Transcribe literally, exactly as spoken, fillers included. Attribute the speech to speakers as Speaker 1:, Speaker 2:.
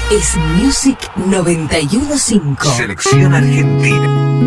Speaker 1: es Music noventa y uno punto cinco.
Speaker 2: Selección Argentina.